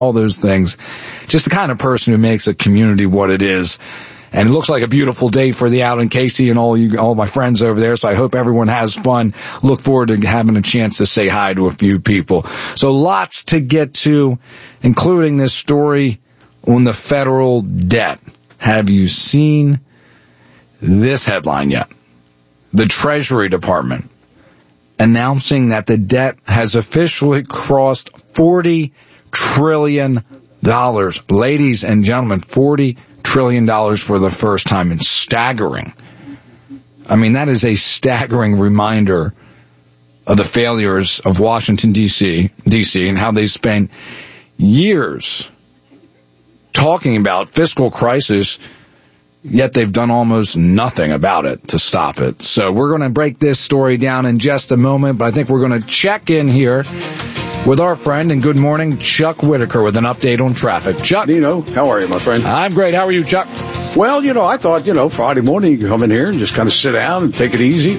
all those things. Just the kind of person who makes a community what it is. And it looks like a beautiful day for the outing, Casey, and all my friends over there. So I hope everyone has fun. Look forward to having a chance to say hi to a few people. So lots to get to, including this story on the federal debt. Have you seen this headline yet? The Treasury Department announcing that the debt has officially crossed $40 trillion. Ladies and gentlemen, $40 trillion for the first time. It's staggering. I mean, that is a staggering reminder of the failures of Washington, D.C., and how they spent years talking about fiscal crisis, yet they've done almost nothing about it to stop it. So we're going to break this story down in just a moment, but I think we're going to check in here with our friend, and good morning, Chuck Whitaker, with an update on traffic. Chuck. Nino, how are you, my friend? I'm great. How are you, Chuck? Well, I thought, Friday morning you can come in here and just kind of sit down and take it easy.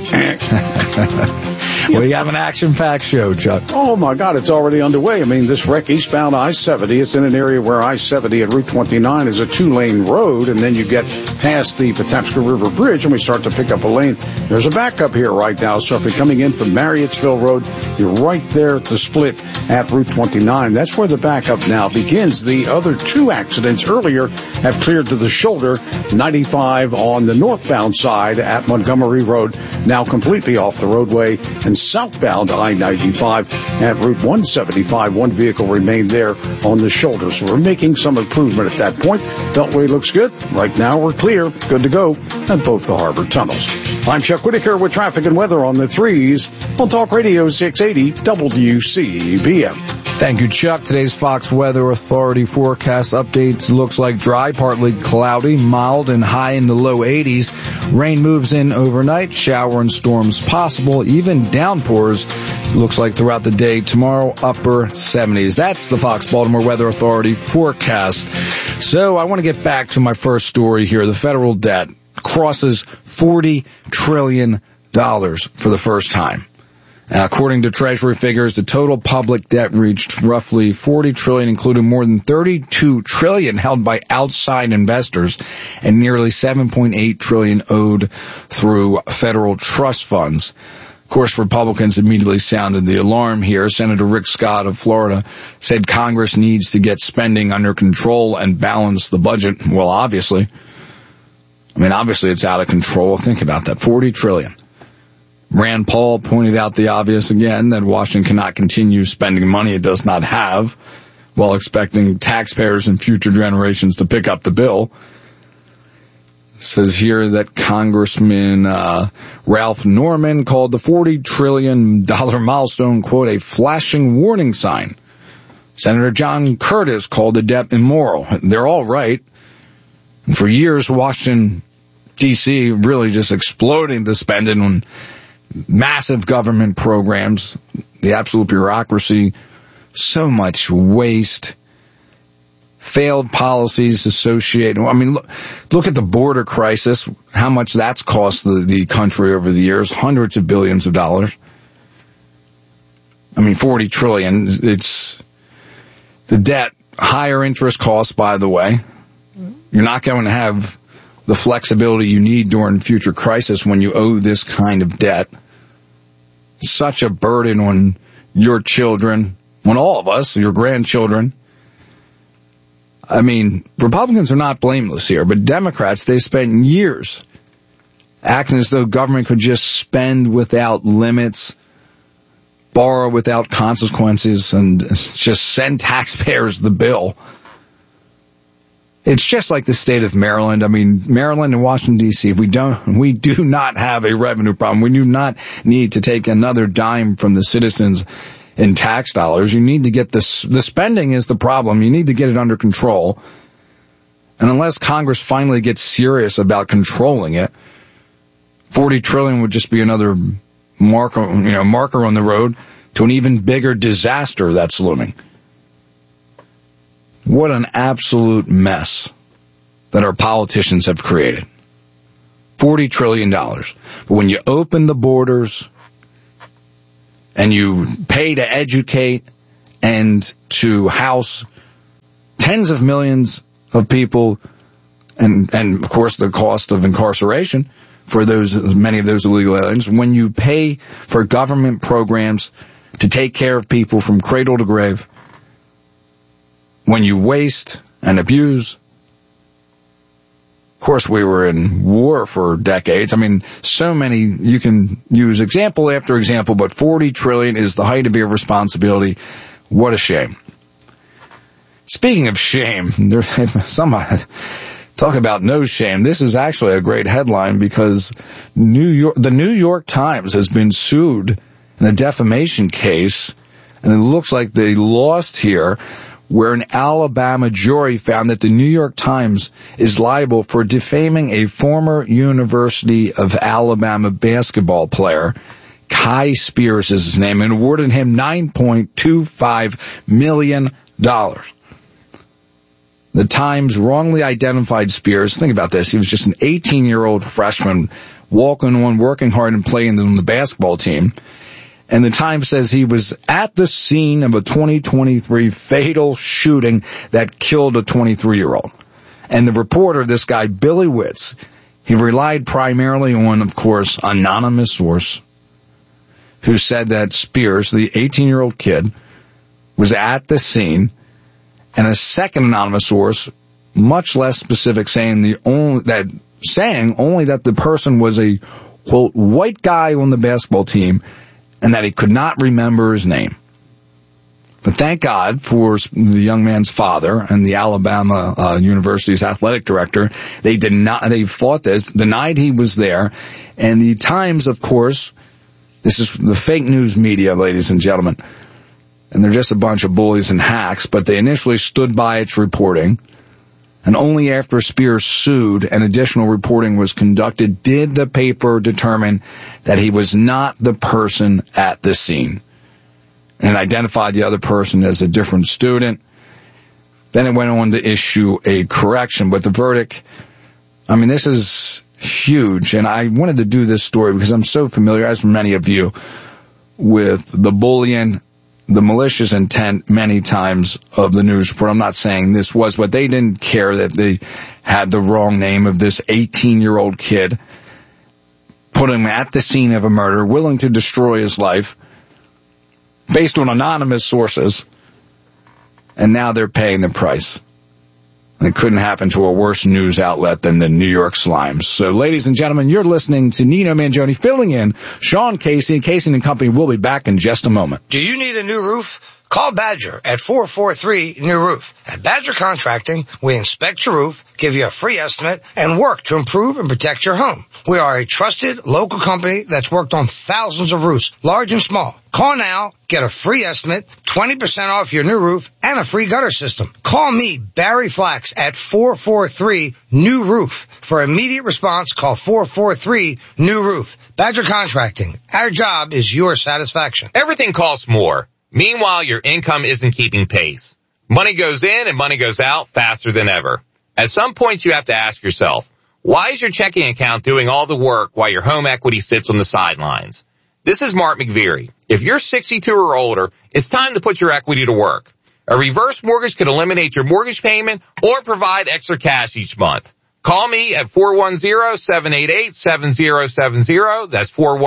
We have an action-packed show, Chuck. Oh, my God, it's already underway. I mean, this wreck eastbound I-70, it's in an area where I-70 at Route 29 is a two-lane road, and then you get past the Patapsco River Bridge, and we start to pick up a lane. There's a backup here right now, so if you're coming in from Marriottsville Road, you're right there at the split at Route 29. That's where the backup now begins. The other two accidents earlier have cleared to the shoulder. 95 on the northbound side at Montgomery Road, now completely off the roadway, and southbound I-95 at Route 175. One vehicle remained there on the shoulder. So we're making some improvement at that point. Beltway looks good. Right now we're clear. Good to go at both the harbor tunnels. I'm Chuck Whitaker with traffic and weather on the 3s on Talk Radio 680 WCBM. Thank you, Chuck. Today's Fox Weather Authority forecast updates looks like dry, partly cloudy, mild, and high in the low 80s. Rain moves in overnight, shower and storms possible, even downpours. Looks like throughout the day tomorrow, upper 70s. That's the Fox Baltimore Weather Authority forecast. So I want to get back to my first story here. The federal debt crosses $40 trillion for the first time. According to Treasury figures, the total public debt reached roughly $40 trillion, including more than $32 trillion held by outside investors and nearly $7.8 trillion owed through federal trust funds. Of course, Republicans immediately sounded the alarm here. Senator Rick Scott of Florida said Congress needs to get spending under control and balance the budget. Well, obviously it's out of control. Think about that, $40 trillion. Rand Paul pointed out the obvious again, that Washington cannot continue spending money it does not have while expecting taxpayers and future generations to pick up the bill. It says here that Congressman Ralph Norman called the $40 trillion milestone, quote, a flashing warning sign. Senator John Curtis called the debt immoral. They're all right. And for years, Washington, D.C. really just exploding the spending on massive government programs, the absolute bureaucracy, so much waste, failed policies associated. I mean, look at the border crisis, how much that's cost the country over the years, hundreds of billions of dollars. I mean, $40 trillion, it's the debt, higher interest costs, by the way. You're not going to have the flexibility you need during future crisis when you owe this kind of debt. Such a burden on your children, on all of us, your grandchildren. I mean, Republicans are not blameless here, but Democrats, they spent years acting as though government could just spend without limits, borrow without consequences, and just send taxpayers the bill. It's just like the state of Maryland. I mean, Maryland and Washington, D.C., we do not have a revenue problem. We do not need to take another dime from the citizens in tax dollars. You need to get the spending is the problem. You need to get it under control. And unless Congress finally gets serious about controlling it, $40 trillion would just be another marker on the road to an even bigger disaster that's looming. What an absolute mess that our politicians have created. $40 trillion. But when you open the borders and you pay to educate and to house tens of millions of people, and of course the cost of incarceration for many of those illegal aliens. When you pay for government programs to take care of people from cradle to grave, when you waste and abuse. Of course, we were in war for decades. I mean, so many, you can use example after example, but 40 trillion is the height of irresponsibility. What a shame. Speaking of shame, there's somebody talk about no shame. This is actually a great headline because the New York Times has been sued in a defamation case, and it looks like they lost here, where an Alabama jury found that the New York Times is liable for defaming a former University of Alabama basketball player. Kai Spears is his name, and awarded him $9.25 million. The Times wrongly identified Spears. Think about this. He was just an 18-year-old freshman walking on, working hard, and playing on the basketball team. And the Times says he was at the scene of a 2023 fatal shooting that killed a 23-year-old. And the reporter, this guy, Billy Witz, he relied primarily on, of course, anonymous source, who said that Spears, the 18-year-old kid, was at the scene, and a second anonymous source, much less specific, saying only that the person was a, quote, white guy on the basketball team, and that he could not remember his name. But thank God for the young man's father and the Alabama University's athletic director. They fought this, denied he was there. And the Times, of course, this is the fake news media, ladies and gentlemen. And they're just a bunch of bullies and hacks, but they initially stood by its reporting. And only after Spears sued and additional reporting was conducted did the paper determine that he was not the person at the scene, and identified the other person as a different student. Then it went on to issue a correction, but the verdict, I mean, this is huge, and I wanted to do this story because I'm so familiar, as many of you, with the bullying, the malicious intent many times of the news report. I'm not saying this was, but they didn't care that they had the wrong name of this 18-year-old kid, put him at the scene of a murder, willing to destroy his life, based on anonymous sources, and now they're paying the price. It couldn't happen to a worse news outlet than the New York Slimes. So, ladies and gentlemen, you're listening to Nino Mangione filling in Sean Casey. Casey and Company will be back in just a moment. Do you need a new roof? Call Badger at 443-NEW-ROOF. At Badger Contracting, we inspect your roof, give you a free estimate, and work to improve and protect your home. We are a trusted local company that's worked on thousands of roofs, large and small. Call now, get a free estimate, 20% off your new roof, and a free gutter system. Call me, Barry Flax, at 443-NEW-ROOF. For immediate response, call 443-NEW-ROOF. Badger Contracting. Our job is your satisfaction. Everything costs more. Meanwhile, your income isn't keeping pace. Money goes in and money goes out faster than ever. At some point, you have to ask yourself, why is your checking account doing all the work while your home equity sits on the sidelines? This is Mark McVeary. If you're 62 or older, it's time to put your equity to work. A reverse mortgage could eliminate your mortgage payment or provide extra cash each month. Call me at 410-788-7070. That's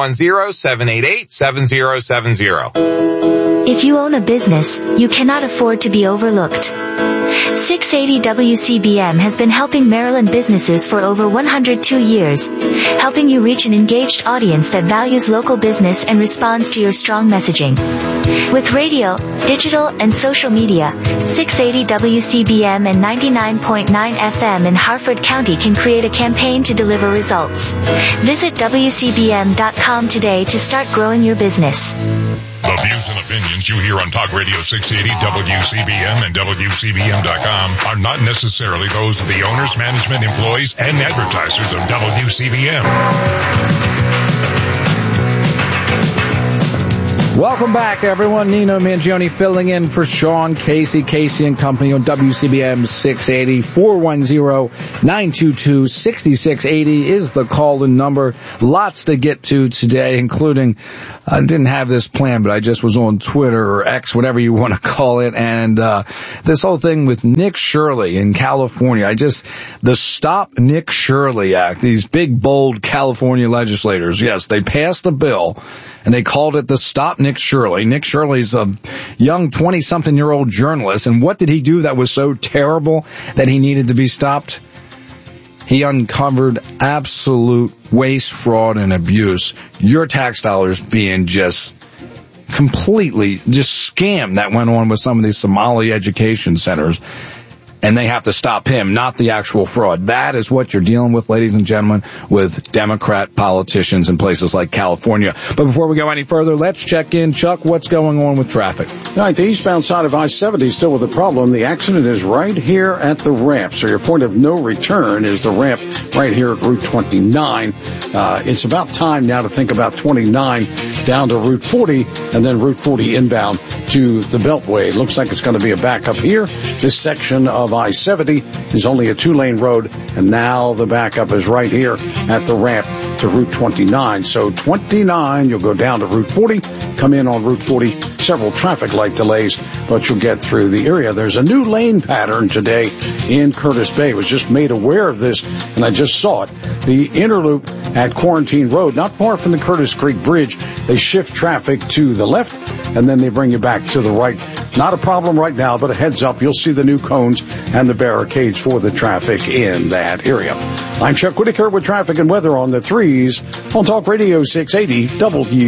410-788-7070. If you own a business, you cannot afford to be overlooked. 680 WCBM has been helping Maryland businesses for over 102 years, helping you reach an engaged audience that values local business and responds to your strong messaging. With radio, digital, and social media, 680 WCBM and 99.9 FM in Harford County can create a campaign to deliver results. Visit WCBM.com today to start growing your business. The views and opinions you hear on Talk Radio 680 WCBM and WCBM.com are not necessarily those of the owners, management, employees, and advertisers of WCBM. Welcome back, everyone. Nino Mangione filling in for Sean Casey. Casey and Company on WCBM 680. 410-922-6680 is the call-in number. Lots to get to today, including, I didn't have this planned, but I just was on Twitter or X, whatever you want to call it, and this whole thing with Nick Shirley in California. The Stop Nick Shirley Act, these big, bold California legislators, yes, they passed a bill, and they called it the Stop Nick Shirley. Nick Shirley's a young 20-something-year-old journalist, and what did he do that was so terrible that he needed to be stopped? He uncovered absolute waste, fraud, and abuse. Your tax dollars being just completely scam that went on with some of these Somali education centers. And they have to stop him, not the actual fraud. That is what you're dealing with, ladies and gentlemen, with Democrat politicians in places like California. But before we go any further, let's check in. Chuck, what's going on with traffic? All right, the eastbound side of I-70 still with a problem. The accident is right here at the ramp. So your point of no return is the ramp right here at Route 29. It's about time now to think about 29 down to Route 40 and then Route 40 inbound to the Beltway. It looks like it's going to be a backup here. This section of I-70 is only a 2-lane road, and now the backup is right here at the ramp to Route 29. So 29, you'll go down to Route 40, come in on Route 40, several traffic light delays, but you'll get through the area. There's a new lane pattern today in Curtis Bay. I was just made aware of this, and I just saw it. The inner loop at Quarantine Road, not far from the Curtis Creek Bridge, they shift traffic to the left, and then they bring you back to the right. Not a problem right now, but a heads up, you'll see the new cones and the barricades for the traffic in that area. I'm Chuck Whitaker with traffic and weather on the 3s on Talk Radio 680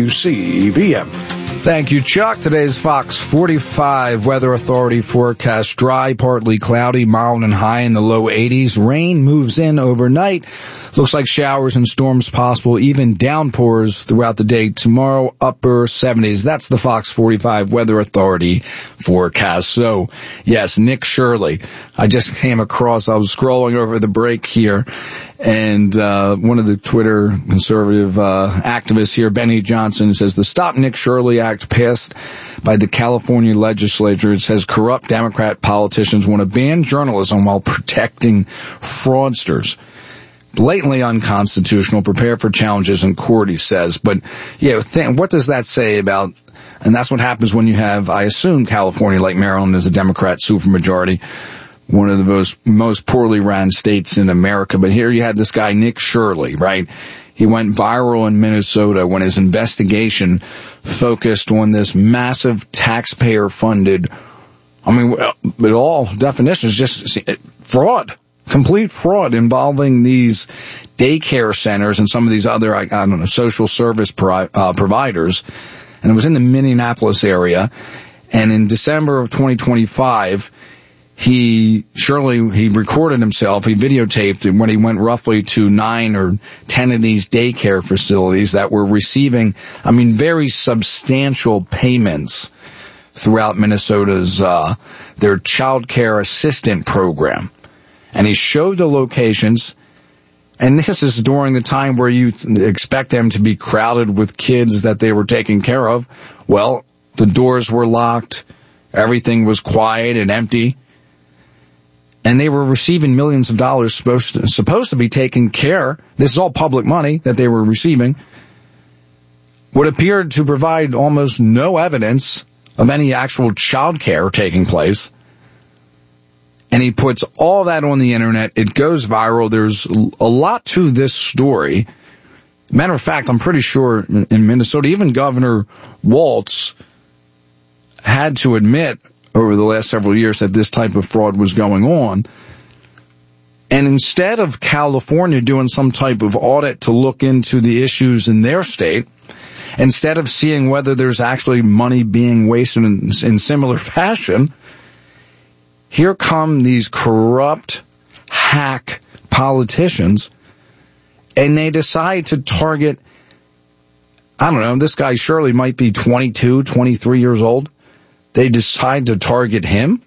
WCBM. Thank you, Chuck. Today's Fox 45 Weather Authority forecast: dry, partly cloudy, mild and high in the low 80s. Rain moves in overnight. Looks like showers and storms possible, even downpours throughout the day. Tomorrow, upper 70s. That's the Fox 45 Weather Authority forecast. So, yes, Nick Shirley. I just came across, I was scrolling over the break here, and one of the Twitter conservative activists here, Benny Johnson, says the Stop Nick Shirley Act passed by the California legislature. It says corrupt Democrat politicians want to ban journalism while protecting fraudsters. Blatantly unconstitutional, prepare for challenges in court, he says. But, yeah, what does that say about, and that's what happens when you have, I assume, California, like Maryland, is a Democrat supermajority, one of the most poorly ran states in America. But here you had this guy, Nick Shirley, right? He went viral in Minnesota when his investigation focused on this massive taxpayer-funded, with all definitions, just fraud. Complete fraud involving these daycare centers and some of these other, social service providers. And it was in the Minneapolis area. And in December of 2025, he recorded himself, he videotaped when he went roughly to 9 or 10 of these daycare facilities that were receiving, very substantial payments throughout Minnesota's, their child care assistant program. And he showed the locations, and this is during the time where you expect them to be crowded with kids that they were taking care of. Well, the doors were locked, everything was quiet and empty, and they were receiving millions of dollars supposed to be taken care. This is all public money that they were receiving. What appeared to provide almost no evidence of any actual child care taking place. And he puts all that on the internet. It goes viral. There's a lot to this story. Matter of fact, I'm pretty sure in Minnesota, even Governor Walz had to admit over the last several years that this type of fraud was going on. And instead of California doing some type of audit to look into the issues in their state, instead of seeing whether there's actually money being wasted in similar fashion, here come these corrupt, hack politicians, and they decide to target, this guy Shirley might be 22, 23 years old. They decide to target him,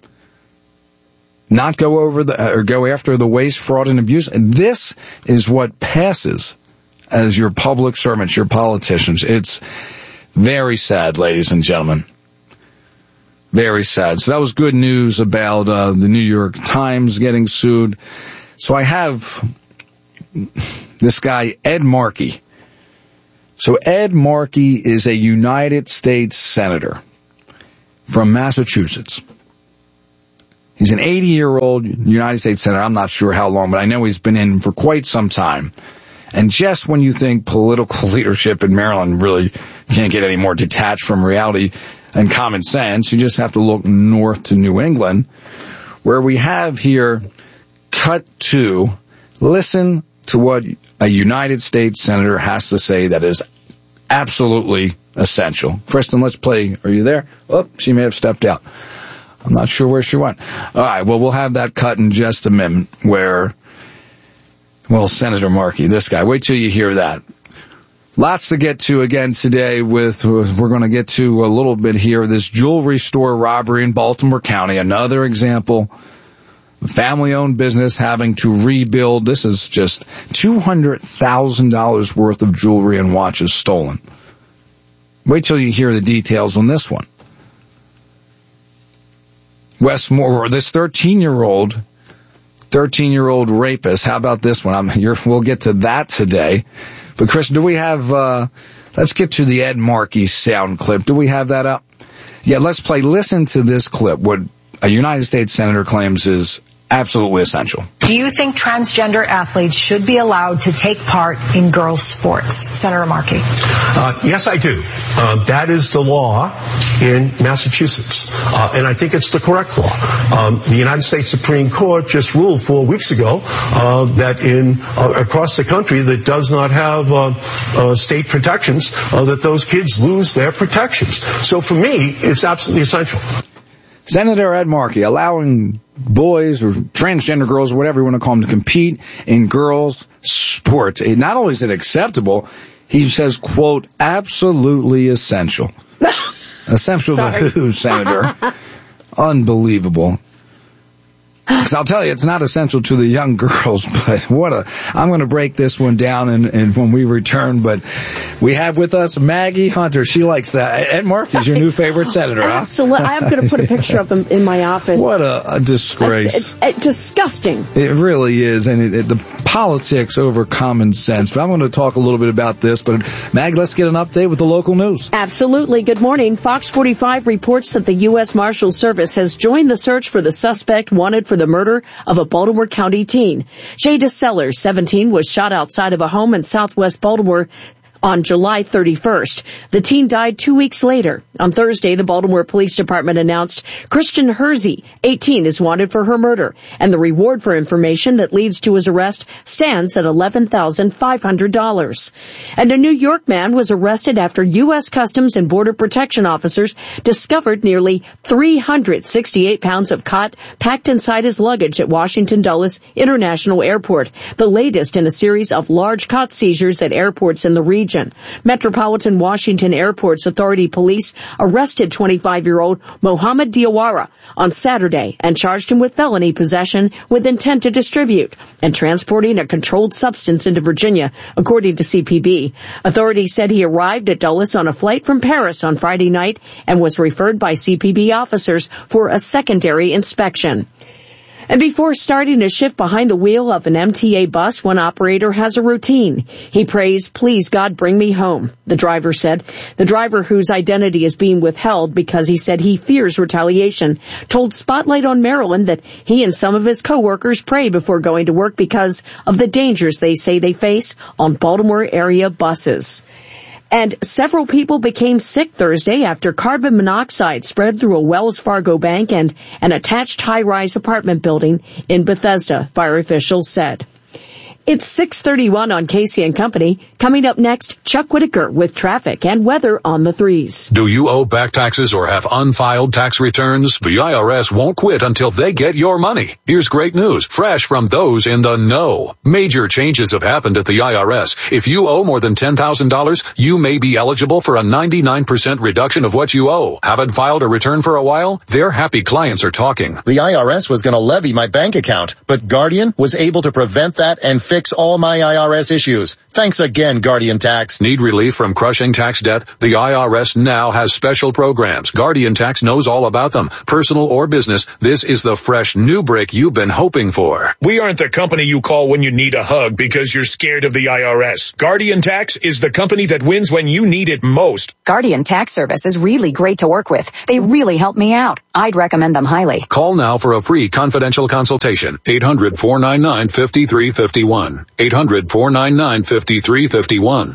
not go after the waste, fraud, and abuse. And this is what passes as your public servants, your politicians. Very sad, ladies and gentlemen. Very sad. So that was good news about the New York Times getting sued. So I have this guy, Ed Markey. So Ed Markey is a United States Senator from Massachusetts. He's an 80-year-old United States Senator. I'm not sure how long, but I know he's been in for quite some time. And just when you think political leadership in Maryland really can't get any more detached from reality and common sense, you just have to look north to New England, where we have here cut to listen to what a United States Senator has to say that is absolutely essential. Kristen, let's play. Are you there? Oh, she may have stepped out. I'm not sure where she went. All right, well, we'll have that cut in just a minute where, well, Senator Markey, this guy, wait till you hear that. Lots to get to again today we're going to get to a little bit here. This jewelry store robbery in Baltimore County, another example. A family-owned business having to rebuild. This is just $200,000 worth of jewelry and watches stolen. Wait till you hear the details on this one. Westmore, this 13-year-old rapist. How about this one? We'll get to that today. But Chris, do we have, let's get to the Ed Markey sound clip. Do we have that up? Yeah, listen to this clip, what a United States Senator claims is absolutely essential. Do you think transgender athletes should be allowed to take part in girls' sports? Senator Markey. Yes, I do. That is the law in Massachusetts, and I think it's the correct law. The United States Supreme Court just ruled 4 weeks ago that across the country that does not have state protections, that those kids lose their protections. So for me, it's absolutely essential. Senator Ed Markey allowing boys or transgender girls or whatever you want to call them to compete in girls' sports. Not only is it acceptable, he says, quote, absolutely essential. Essential to who, Senator? Unbelievable. Because I'll tell you, it's not essential to the young girls, but I'm going to break this one down and when we return, but we have with us Maggie Hunter. She likes that. Ed Markey's your new favorite senator, huh? Absolutely. I'm going to put a picture of him in my office. What a disgrace. It's disgusting. It really is, and the politics over common sense. But I'm going to talk a little bit about this, but Mag, let's get an update with the local news. Absolutely. Good morning. Fox 45 reports that the U.S. Marshals Service has joined the search for the suspect wanted for the murder of a Baltimore County teen. Jada Sellers, 17, was shot outside of a home in southwest Baltimore on July 31st. The teen died 2 weeks later. On Thursday, the Baltimore Police Department announced Christian Hersey, 18, is wanted for her murder, and the reward for information that leads to his arrest stands at $11,500. And a New York man was arrested after U.S. Customs and Border Protection officers discovered nearly 368 pounds of khat packed inside his luggage at Washington Dulles International Airport, the latest in a series of large khat seizures at airports in the region. Metropolitan Washington Airport's Authority Police arrested 25-year-old Mohammed Diawara on Saturday and charged him with felony possession with intent to distribute and transporting a controlled substance into Virginia, according to CPB. Authorities said he arrived at Dulles on a flight from Paris on Friday night and was referred by CPB officers for a secondary inspection. And before starting a shift behind the wheel of an MTA bus, one operator has a routine. He prays, "Please, God, bring me home," the driver said. The driver, whose identity is being withheld because he said he fears retaliation, told Spotlight on Maryland that he and some of his coworkers pray before going to work because of the dangers they say they face on Baltimore area buses. And several people became sick Thursday after carbon monoxide spread through a Wells Fargo bank and an attached high-rise apartment building in Bethesda, fire officials said. It's 6:31 on Casey and Company. Coming up next, Chuck Whitaker with traffic and weather on the threes. Do you owe back taxes or have unfiled tax returns? The IRS won't quit until they get your money. Here's great news, fresh from those in the know. Major changes have happened at the IRS. If you owe more than $10,000, you may be eligible for a 99% reduction of what you owe. Haven't filed a return for a while? Their happy clients are talking. The IRS was going to levy my bank account, but Guardian was able to prevent that and fix all my IRS issues. Thanks again, Guardian Tax. Need relief from crushing tax debt? The IRS now has special programs. Guardian Tax knows all about them. Personal or business, this is the fresh new break you've been hoping for. We aren't the company you call when you need a hug because you're scared of the IRS. Guardian Tax is the company that wins when you need it most. Guardian Tax Service is really great to work with. They really help me out. I'd recommend them highly. Call now for a free confidential consultation. 800-499-5351. 800-499-5351.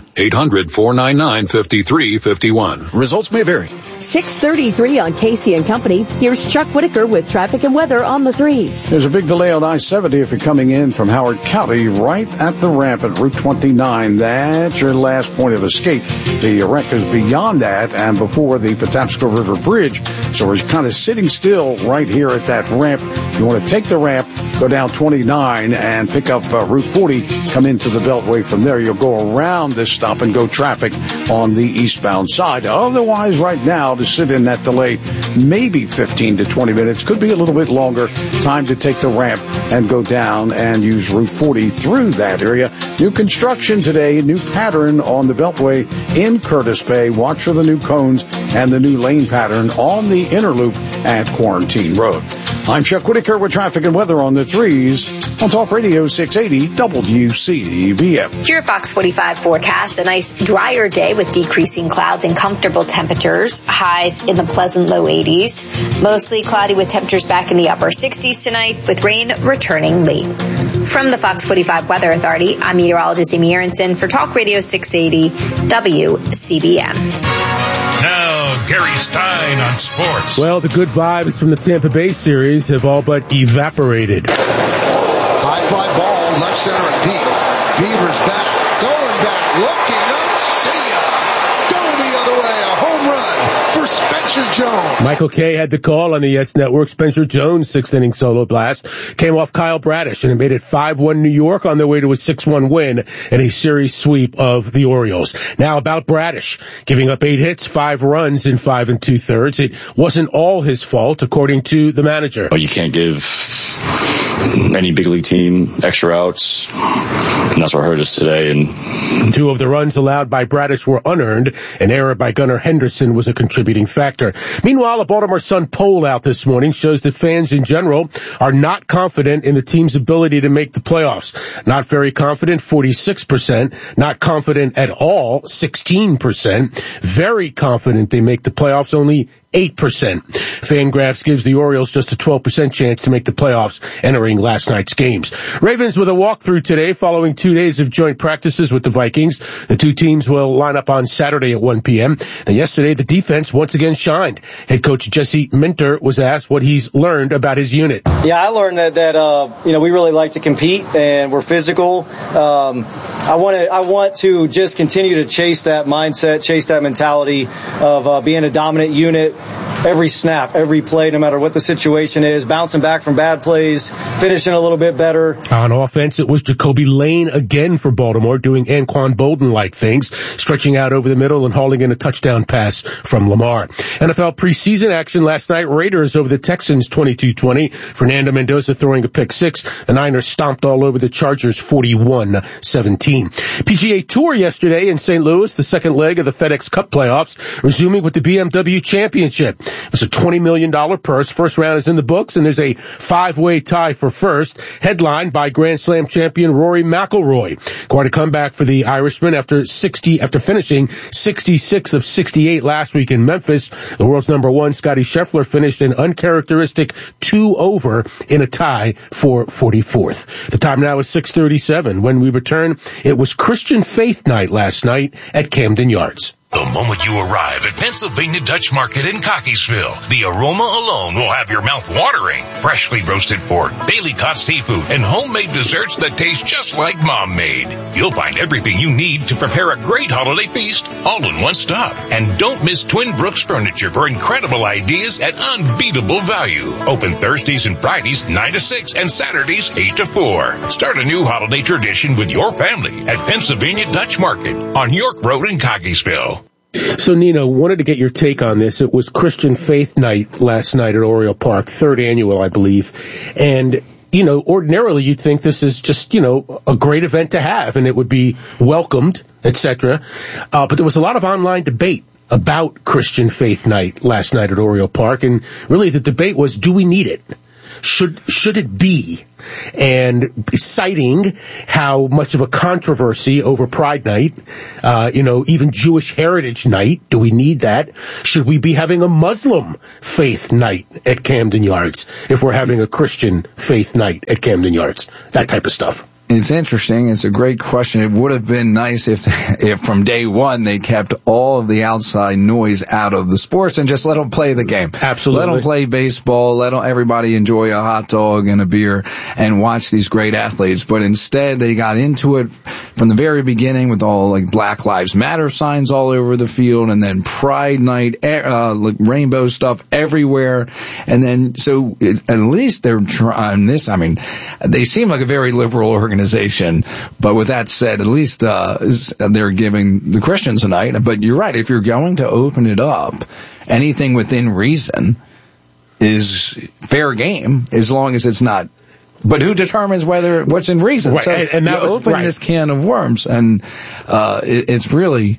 800-499-5351. Results may vary. 6:33 on Casey and Company. Here's Chuck Whitaker with traffic and weather on the 3s. There's a big delay on I-70 if you're coming in from Howard County right at the ramp at Route 29. That's your last point of escape. The wreck is beyond that and before the Patapsco River Bridge. So we're kind of sitting still right here at that ramp. You want to take the ramp, go down 29 and pick up Route 40, come into the Beltway from there. You'll go around this stop-and-go traffic on the eastbound side. Otherwise, right now, to sit in that delay, maybe 15 to 20 minutes, could be a little bit longer. Time to take the ramp and go down and use Route 40 through that area. New construction today, new pattern on the Beltway in Curtis Bay. Watch for the new cones and the new lane pattern on the inner loop at Quarantine Road. I'm Chuck Whitaker with traffic and weather on the 3s on Talk Radio 680 WCBM. Here at Fox 45 forecast, a nice drier day with decreasing clouds and comfortable temperatures. Highs in the pleasant low 80s. Mostly cloudy with temperatures back in the upper 60s tonight with rain returning late. From the Fox 45 Weather Authority, I'm meteorologist Amy Aronson for Talk Radio 680 WCBM. Now, Gary Stein on sports. Well, the good vibes from the Tampa Bay series have all but evaporated. High fly ball, left center and deep. Beavers back, going back, looking up, see ya. Going the other way, a home run for Spencer Jones. Michael Kay had the call on the Yes Network. Spencer Jones' sixth-inning solo blast came off Kyle Bradish, and it made it 5-1 New York on their way to a 6-1 win and a series sweep of the Orioles. Now about Bradish, giving up 8 hits, 5 runs in 5 2/3. It wasn't all his fault, according to the manager. But you can't give any big league team extra outs, and that's what hurt us today. And 2 of the runs allowed by Bradish were unearned. An error by Gunnar Henderson was a contributing factor. Meanwhile, a Baltimore Sun poll out this morning shows that fans in general are not confident in the team's ability to make the playoffs. Not very confident, 46%. Not confident at all, 16%. Very confident they make the playoffs, only 8%. Fangraphs gives the Orioles just a 12% chance to make the playoffs entering last night's games. Ravens with a walkthrough today following 2 days of joint practices with the Vikings. The two teams will line up on Saturday at 1 p.m. Now, yesterday, the defense once again shined. Head coach Jesse Minter was asked what he's learned about his unit. Yeah, I learned that we really like to compete and we're physical. I want to just continue to chase that mindset, chase that mentality of being a dominant unit. Every snap, every play, no matter what the situation is, bouncing back from bad plays, finishing a little bit better. On offense, it was Jacoby Lane again for Baltimore, doing Anquan Bolden-like things, stretching out over the middle and hauling in a touchdown pass from Lamar. NFL preseason action last night, Raiders over the Texans 22-20. Fernando Mendoza throwing a pick 6. The Niners stomped all over the Chargers 41-17. PGA Tour yesterday in St. Louis, the second leg of the FedEx Cup playoffs, resuming with the BMW Championship. It was a $20 million purse. First round is in the books, and there's a 5-way tie for first, headlined by Grand Slam champion Rory McIlroy. Quite a comeback for the Irishman after finishing 66 of 68 last week in Memphis. The world's number 1, Scottie Scheffler, finished an uncharacteristic 2 over in a tie for 44th. The time now is 6:37. When we return, it was Christian Faith Night last night at Camden Yards. The moment you arrive at Pennsylvania Dutch Market in Cockeysville, the aroma alone will have your mouth watering. Freshly roasted pork, daily caught seafood, and homemade desserts that taste just like Mom made. You'll find everything you need to prepare a great holiday feast, all in one stop. And don't miss Twin Brooks Furniture for incredible ideas at unbeatable value. Open Thursdays and Fridays 9 to 6 and Saturdays 8 to 4. Start a new holiday tradition with your family at Pennsylvania Dutch Market on York Road in Cockeysville. So, Nino, wanted to get your take on this. It was Christian Faith Night last night at Oriole Park, 3rd annual, I believe. And, ordinarily you'd think this is just, a great event to have and it would be welcomed, etc. But there was a lot of online debate about Christian Faith Night last night at Oriole Park, and really the debate was, do we need it? Should it be? And citing how much of a controversy over Pride Night, even Jewish Heritage Night, do we need that? Should we be having a Muslim Faith Night at Camden Yards if we're having a Christian Faith Night at Camden Yards? That type of stuff. It's interesting. It's a great question. It would have been nice if from day one they kept all of the outside noise out of the sports and just let them play the game. Absolutely. Let them play baseball. Let everybody enjoy a hot dog and a beer and watch these great athletes. But instead they got into it from the very beginning with all like Black Lives Matter signs all over the field, and then Pride Night, rainbow stuff everywhere. And then at least they're trying this. I mean, they seem like a very liberal organization. But with that said, at least they're giving the Christians a night. But you're right. If you're going to open it up, anything within reason is fair game, as long as it's not. But who determines what's in reason? Right. So and that you open this can of worms, and it's really.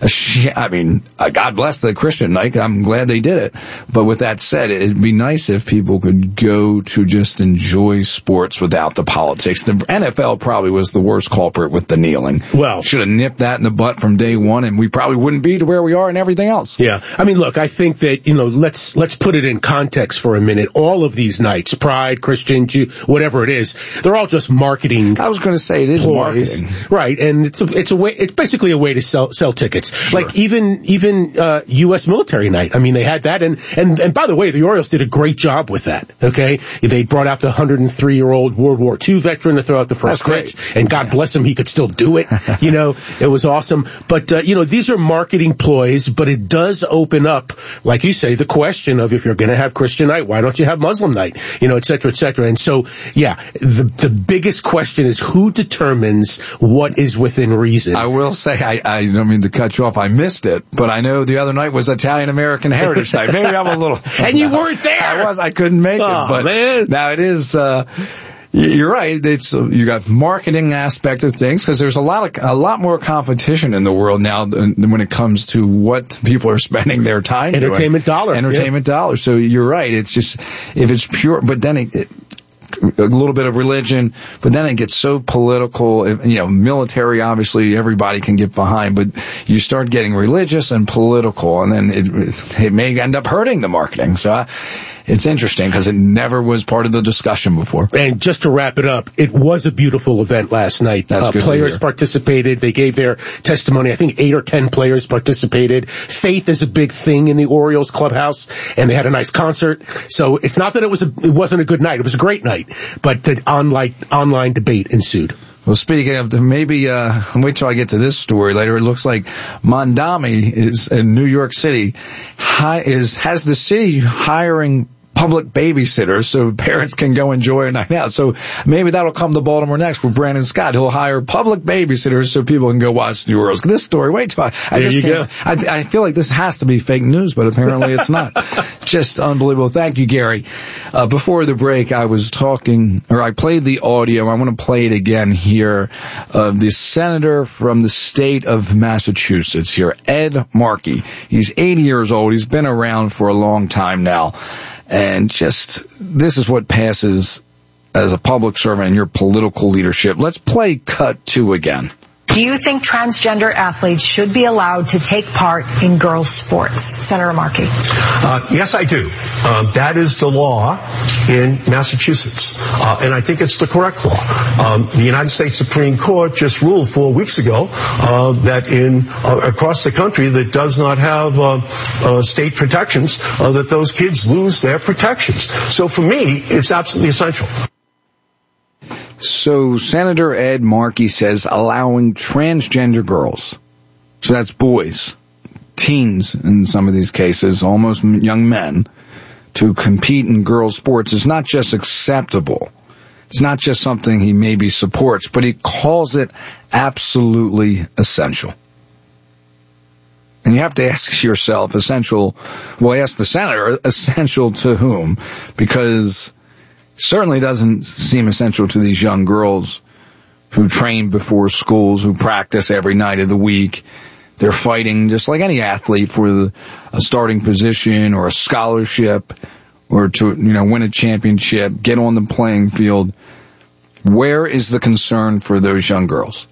God bless the Christian night. I'm glad they did it. But with that said, it'd be nice if people could go to just enjoy sports without the politics. The NFL probably was the worst culprit with the kneeling. Well, should have nipped that in the butt from day one, and we probably wouldn't be to where we are and everything else. Yeah. I mean, look, I think that, let's put it in context for a minute. All of these nights, Pride, Christian, Jew, whatever it is, they're all just marketing. I was going to say it is marketing. Right. And it's basically a way to sell tickets. Sure. Like even U.S. military night. I mean, they had that, and by the way, the Orioles did a great job with that. Okay, they brought out the 103-year-old World War II veteran to throw out the first pitch, and God bless him, he could still do it. It was awesome. But these are marketing ploys, but it does open up, like you say, the question of if you're going to have Christian night, why don't you have Muslim night? Et cetera, et cetera. And so, yeah, the biggest question is who determines what is within reason. I will say, I don't mean to cut you off. I missed it, but I know the other night was Italian American Heritage Night. Maybe I'm a little... And you weren't there! I couldn't make it. But man. Now it is... You're right. You got marketing aspect of things because there's a lot more competition in the world now when it comes to what people are spending their time Entertainment dollars. So you're right. It's just, if it's pure, but then a little bit of religion, but then it gets so political. Military, obviously everybody can get behind, but you start getting religious and political, and then it may end up hurting the marketing. So it's interesting because it never was part of the discussion before. And just to wrap it up, it was a beautiful event last night. Players participated. They gave their testimony. I think 8 or 10 players participated. Faith is a big thing in the Orioles clubhouse, and they had a nice concert. So it's not that it wasn't a good night. It was a great night, but the online debate ensued. Well, speaking of, maybe, wait till I get to this story later. It looks like Mondami is in New York City, has the city hiring public babysitters so parents can go enjoy a night out. So maybe that'll come to Baltimore next with Brandon Scott. He'll hire public babysitters so people can go watch the Orioles. This story, wait till I feel like this has to be fake news, but apparently it's not. Just unbelievable. Thank you, Gary. Before the break, I played the audio. I want to play it again here of the senator from the state of Massachusetts here, Ed Markey. He's 80 years old. He's been around for a long time now. And this is what passes as a public servant in your political leadership. Let's play cut 2 again. Do you think transgender athletes should be allowed to take part in girls' sports? Senator Markey. Yes, I do. That is the law in Massachusetts. And I think it's the correct law. The United States Supreme Court just ruled 4 weeks ago that across the country that does not have state protections, that those kids lose their protections. So for me, it's absolutely essential. So Senator Ed Markey says allowing transgender girls, so that's boys, teens in some of these cases, almost young men, to compete in girls' sports is not just acceptable. It's not just something he maybe supports, but he calls it absolutely essential. And you have to ask yourself, ask the senator, essential to whom? Because certainly doesn't seem essential to these young girls who train before schools, who practice every night of the week. They're fighting just like any athlete for a starting position or a scholarship or to, win a championship, get on the playing field. Where is the concern for those young girls?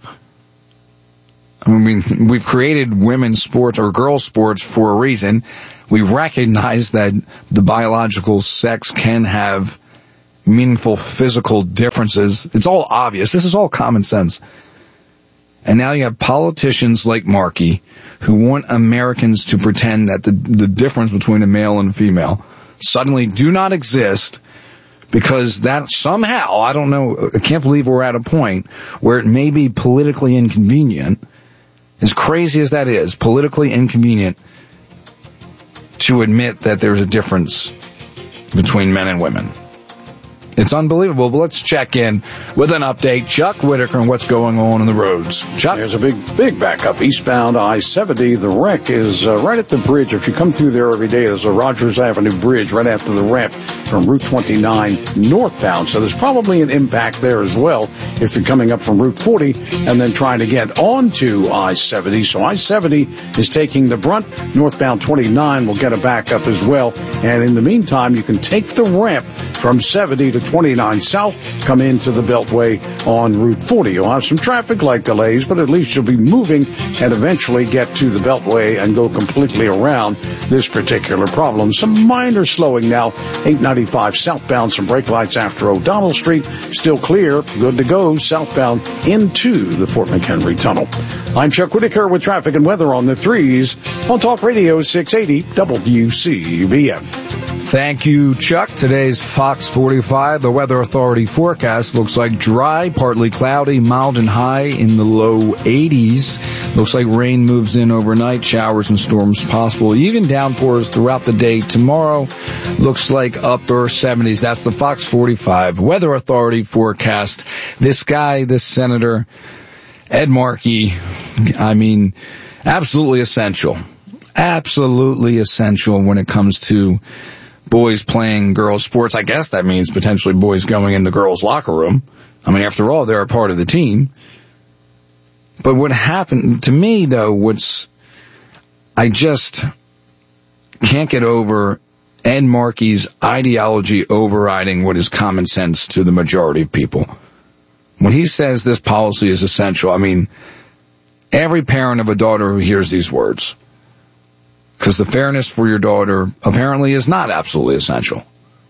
I mean, we've created women's sports or girls' sports for a reason. We recognize that the biological sex can have meaningful physical differences. It's all obvious. This is all common sense. And now you have politicians like Markey who want Americans to pretend that the difference between a male and a female suddenly do not exist because that somehow, I don't know, I can't believe we're at a point where it may be politically inconvenient, as crazy as that is, politically inconvenient to admit that there's a difference between men and women. It's unbelievable, but let's check in with an update. Chuck Whitaker and what's going on the roads. Chuck? There's a big backup. Eastbound I-70. The wreck is right at the bridge. If you come through there every day, there's a Rogers Avenue bridge right after the ramp from Route 29 northbound. So there's probably an impact there as well if you're coming up from Route 40 and then trying to get onto I-70. So I-70 is taking the brunt. Northbound 29 will get a backup as well. And in the meantime, you can take the ramp from 70 to 29 south, come into the Beltway on Route 40. You'll have some traffic light delays, but at least you'll be moving and eventually get to the Beltway and go completely around this particular problem. Some minor slowing now. 895 southbound, some brake lights after O'Donnell Street. Still clear, good to go southbound into the Fort McHenry Tunnel. I'm Chuck Whitaker with traffic and weather on the 3s on Talk Radio 680 WCBM. Thank you, Chuck. Today's Fox 45, the Weather Authority forecast looks like dry, partly cloudy, mild and high in the low 80s. Looks like rain moves in overnight, showers and storms possible, even downpours throughout the day. Tomorrow looks like upper 70s. That's the Fox 45 Weather Authority forecast. This guy, this Senator Ed Markey, I mean, absolutely essential. Absolutely essential when it comes to boys playing girls' sports. I guess that means potentially boys going in the girls' locker room. I mean, after all, they're a part of the team. But what happened to me, though, I just can't get over Ed Markey's ideology overriding what is common sense to the majority of people. When he says this policy is essential, I mean, every parent of a daughter who hears these words, because the fairness for your daughter apparently is not absolutely essential.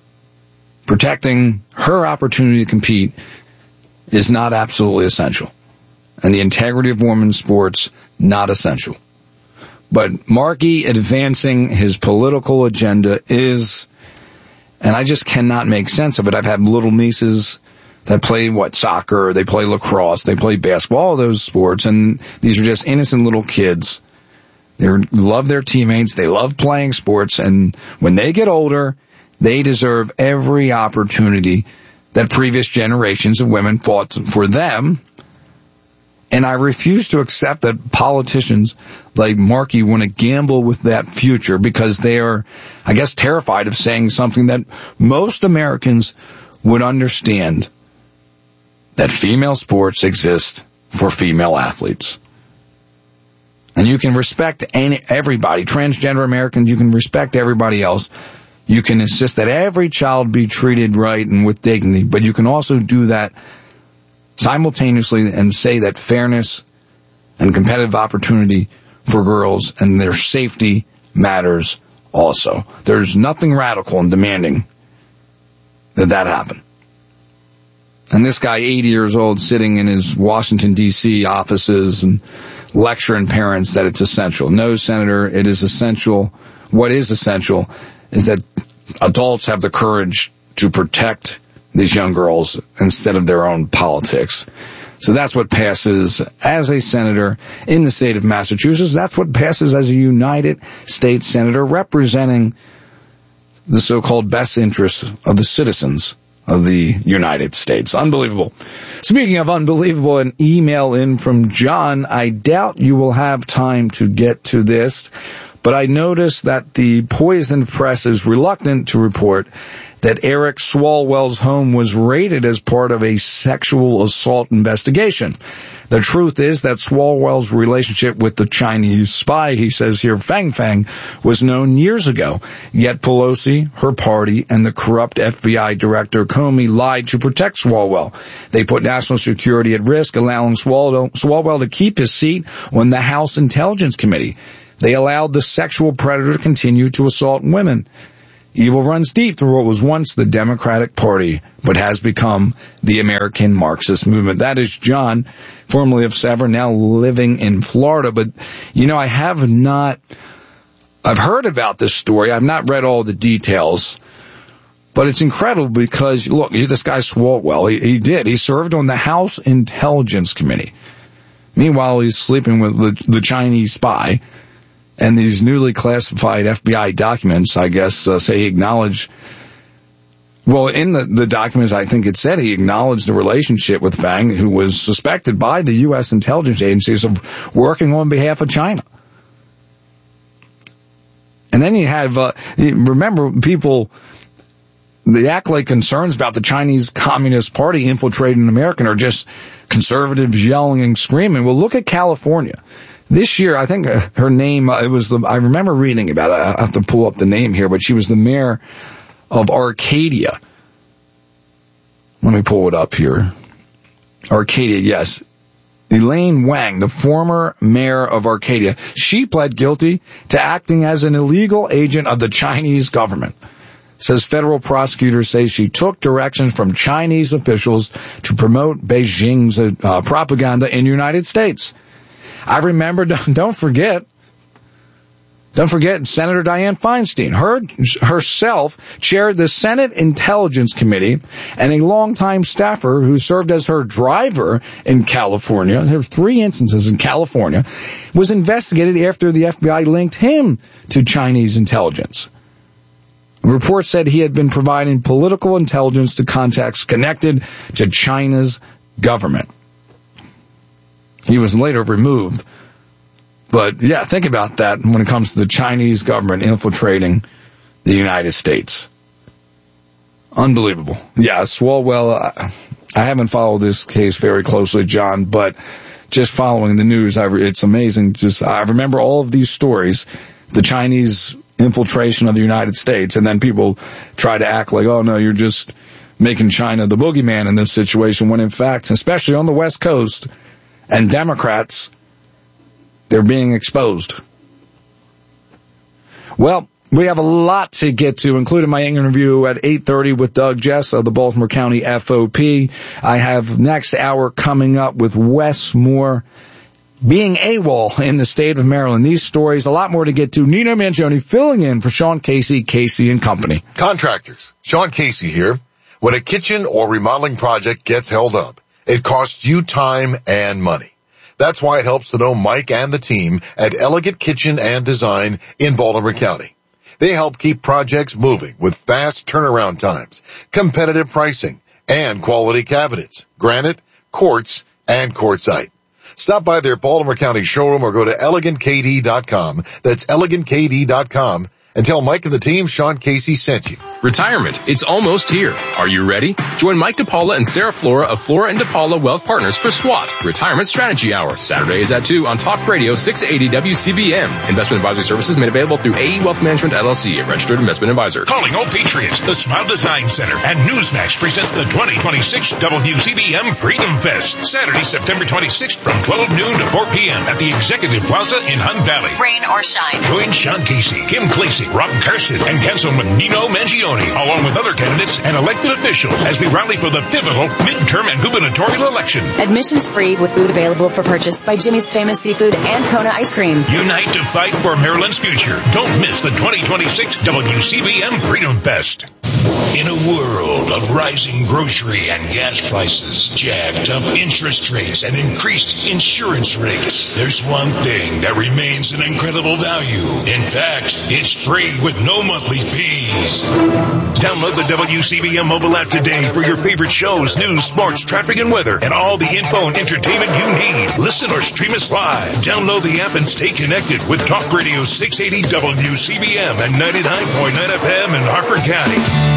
Protecting her opportunity to compete is not absolutely essential. And the integrity of women's sports, not essential. But Markey advancing his political agenda is, and I just cannot make sense of it. I've had little nieces that play, soccer, they play lacrosse, they play basketball, all those sports, and these are just innocent little kids. They love their teammates. They love playing sports. And when they get older, they deserve every opportunity that previous generations of women fought for them. And I refuse to accept that politicians like Markey want to gamble with that future because they are, I guess, terrified of saying something that most Americans would understand, that female sports exist for female athletes. And you can respect everybody, transgender Americans, you can respect everybody else. You can insist that every child be treated right and with dignity, but you can also do that simultaneously and say that fairness and competitive opportunity for girls and their safety matters also. There's nothing radical in demanding that happen. And this guy, 80 years old, sitting in his Washington, D.C. offices and lecturing parents that it's essential. No, Senator, it is essential. What is essential is that adults have the courage to protect these young girls instead of their own politics. So that's what passes as a senator in the state of Massachusetts. That's what passes as a United States senator representing the so-called best interests of the citizens of the United States. Unbelievable. Speaking of unbelievable, an email in from John. I doubt you will have time to get to this, but I noticed that the poisoned press is reluctant to report that Eric Swalwell's home was raided as part of a sexual assault investigation. The truth is that Swalwell's relationship with the Chinese spy, he says here, Fang Fang, was known years ago. Yet Pelosi, her party, and the corrupt FBI director Comey lied to protect Swalwell. They put national security at risk, allowing Swalwell to keep his seat on the House Intelligence Committee. They allowed the sexual predator to continue to assault women. Evil runs deep through what was once the Democratic Party, but has become the American Marxist movement. That is John, formerly of Severn, now living in Florida. But, I've heard about this story. I've not read all the details. But it's incredible because, look, this guy Swalwell, he served on the House Intelligence Committee. Meanwhile, he's sleeping with the Chinese spy. And these newly classified FBI documents, I guess, say he acknowledged, well, in the documents, I think it said he acknowledged the relationship with Fang, who was suspected by the U.S. intelligence agencies of working on behalf of China. And then you have, remember, people, they act like concerns about the Chinese Communist Party infiltrating America are just conservatives yelling and screaming. Well, look at California. This year, I think her name, I remember reading about it. I have to pull up the name here, but she was the mayor of Arcadia. Let me pull it up here. Arcadia, yes. Elaine Wang, the former mayor of Arcadia, she pled guilty to acting as an illegal agent of the Chinese government. Says federal prosecutors say she took directions from Chinese officials to promote Beijing's propaganda in the United States. I remember, don't forget, Senator Dianne Feinstein, herself chaired the Senate Intelligence Committee, and a longtime staffer who served as her driver in California, there were 3 instances in California, was investigated after the FBI linked him to Chinese intelligence. A report said he had been providing political intelligence to contacts connected to China's government. He was later removed. But, yeah, think about that when it comes to the Chinese government infiltrating the United States. Unbelievable. Yeah, Swalwell, I haven't followed this case very closely, John, but just following the news, it's amazing. I remember all of these stories, the Chinese infiltration of the United States, and then people try to act like, oh, no, you're just making China the boogeyman in this situation, when in fact, especially on the West Coast, and Democrats, they're being exposed. Well, we have a lot to get to, including my interview at 8:30 with Doug Jess of the Baltimore County FOP. I have next hour coming up with Wes Moore being AWOL in the state of Maryland. These stories, a lot more to get to. Nino Mangione filling in for Sean Casey, Casey and Company. Contractors, Sean Casey here. When a kitchen or remodeling project gets held up, it costs you time and money. That's why it helps to know Mike and the team at Elegant Kitchen and Design in Baltimore County. They help keep projects moving with fast turnaround times, competitive pricing, and quality cabinets, granite, quartz, and quartzite. Stop by their Baltimore County showroom or go to elegantkd.com. That's elegantkd.com. And tell Mike and the team Sean Casey sent you. Retirement, it's almost here. Are you ready? Join Mike DePaula and Sarah Flora of Flora and DePaula Wealth Partners for SWAT, Retirement Strategy Hour. Saturdays at 2 on Talk Radio 680 WCBM. Investment advisory services made available through AE Wealth Management LLC, a registered investment advisor. Calling all Patriots, the Smile Design Center and Newsmax present the 2026 WCBM Freedom Fest. Saturday, September 26th from 12 noon to 4 p.m. at the Executive Plaza in Hunt Valley. Rain or shine. Join Sean Casey, Kim Clancy, Rob Carson, and Councilman Nino Mangione, along with other candidates and elected officials, as we rally for the pivotal midterm and gubernatorial election. Admissions free with food available for purchase by Jimmy's Famous Seafood and Kona Ice Cream. Unite to fight for Maryland's future. Don't miss the 2026 WCBM Freedom Fest. In a world of rising grocery and gas prices, jacked up interest rates, and increased insurance rates, there's one thing that remains an incredible value. In fact, it's free with no monthly fees. Download the WCBM mobile app today for your favorite shows, news, sports, traffic, and weather, and all the info and entertainment you need. Listen or stream us live. Download the app and stay connected with Talk Radio 680 WCBM and 99.9 FM in Harford County.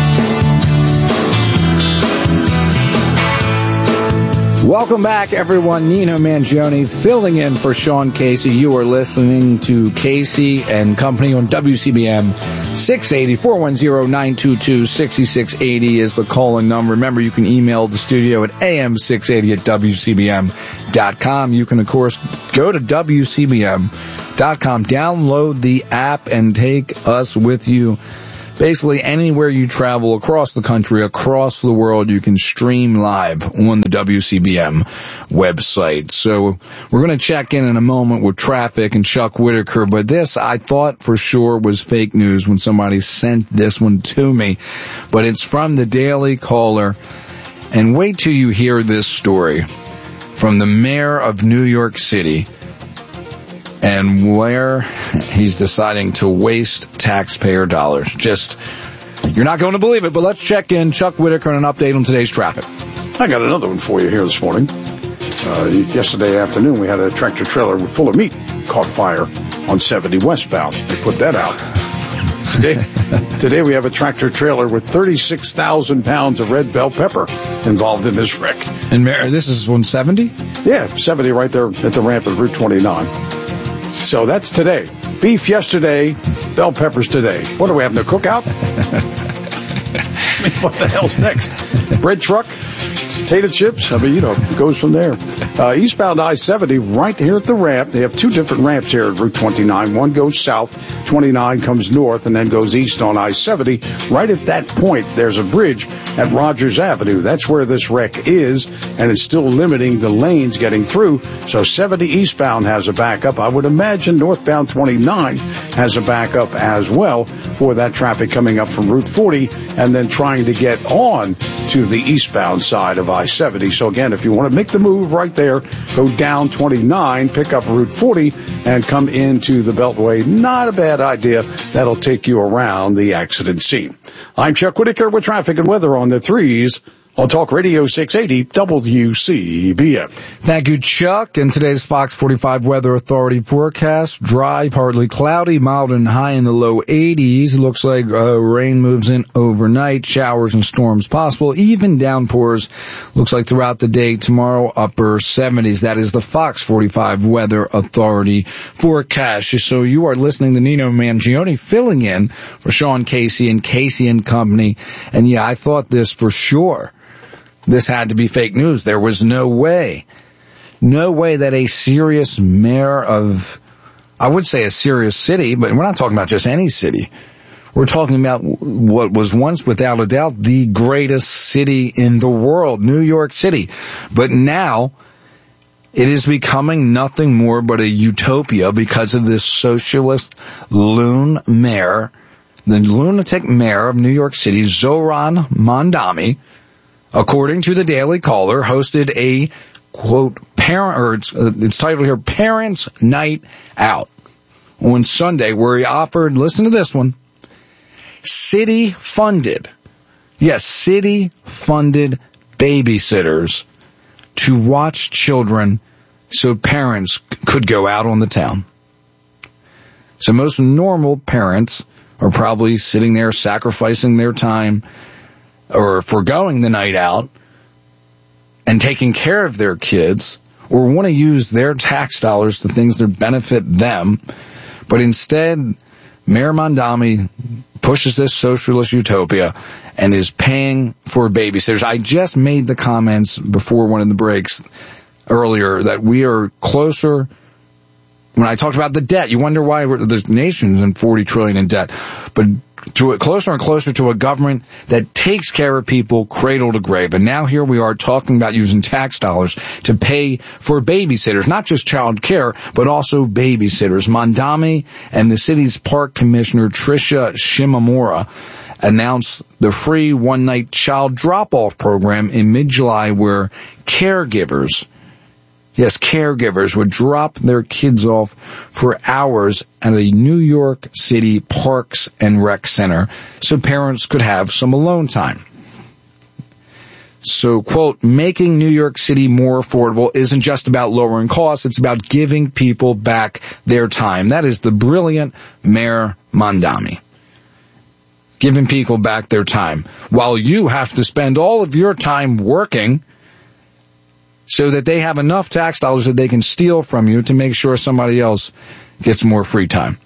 Welcome back, everyone. Nino Mangione filling in for Sean Casey. You are listening to Casey and Company on WCBM 680. 410-922-6680 is the call-in number. Remember, you can email the studio at am680@wcbm.com. You can, of course, go to WCBM.com, download the app, and take us with you. Basically, anywhere you travel across the country, across the world, you can stream live on the WCBM website. So we're going to check in a moment with traffic and Chuck Whitaker, but this I thought for sure was fake news when somebody sent this one to me. But it's from the Daily Caller. And wait till you hear this story from the mayor of New York City and where he's deciding to waste taxpayer dollars. Just, you're not going to believe it, but let's check in. Chuck Whitaker on an update on today's traffic. I got another one for you here this morning. Yesterday afternoon, we had a tractor trailer full of meat caught fire on 70 westbound. They put that out. Today we have a tractor trailer with 36,000 pounds of red bell pepper involved in this wreck. And this is on 70? Yeah, 70 right there at the ramp of Route 29. So that's today. Beef yesterday, bell peppers today. What are we having, a cookout? I mean, what the hell's next? Bread truck? Potato chips? I mean, it goes from there. Eastbound I-70 right here at the ramp. They have two different ramps here at Route 29. One goes south, 29 comes north, and then goes east on I-70. Right at that point, there's a bridge at Rogers Avenue. That's where this wreck is, and it's still limiting the lanes getting through. So 70 eastbound has a backup. I would imagine northbound 29 has a backup as well for that traffic coming up from Route 40 and then trying to get on to the eastbound side of I-70. So again, if you want to make the move right there, go down 29, pick up Route 40, and come into the Beltway. Not a bad idea. That'll take you around the accident scene. I'm Chuck Whitaker with traffic and weather on the 3s on Talk Radio 680 WCBM. Thank you, Chuck. And today's Fox 45 Weather Authority forecast: dry, partly cloudy, mild and high in the low 80s. Looks like rain moves in overnight, showers and storms possible, even downpours. Looks like throughout the day tomorrow, upper 70s. That is the Fox 45 Weather Authority forecast. So you are listening to Nino Mangione filling in for Sean Casey and Casey and Company. And yeah, I thought this for sure. This had to be fake news. There was no way that a serious mayor of, I would say a serious city, but we're not talking about just any city. We're talking about what was once, without a doubt, the greatest city in the world, New York City. But now, it is becoming nothing more but a utopia because of this socialist loon mayor, the lunatic mayor of New York City, Zohran Mamdani. According to the Daily Caller, hosted a, quote, it's titled here, Parents' Night Out on Sunday, where he offered, listen to this one, city-funded babysitters to watch children so parents could go out on the town. So most normal parents are probably sitting there sacrificing their time or foregoing the night out and taking care of their kids, or want to use their tax dollars to things that benefit them. But instead, Mayor Mamdani pushes this socialist utopia and is paying for babysitters. I just made the comments before one of the breaks earlier that we are closer. When I talked about the debt, you wonder why the nation's in $40 trillion in debt. But closer and closer to a government that takes care of people cradle to grave. And now here we are talking about using tax dollars to pay for babysitters, not just child care, but also babysitters. Mamdani and the city's park commissioner, Tricia Shimamura, announced the free one-night child drop-off program in mid-July where caregivers would drop their kids off for hours at a New York City Parks and Rec Center so parents could have some alone time. So, quote, making New York City more affordable isn't just about lowering costs, it's about giving people back their time. That is the brilliant Mayor Mamdani. Giving people back their time. While you have to spend all of your time working so that they have enough tax dollars that they can steal from you to make sure somebody else gets more free time.